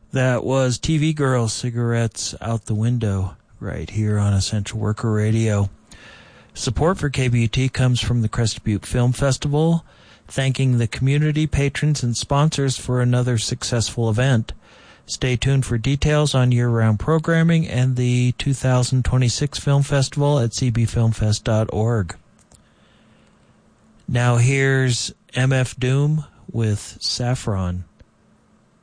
That was TV Girls, Cigarettes Out the Window, right here on Essential Worker Radio. Support for KBUT comes from the Crested Butte Film Festival, thanking the community, patrons, and sponsors for another successful event. Stay tuned for details on year-round programming and the 2026 Film Festival at cbfilmfest.org. Now here's MF Doom with Saffron.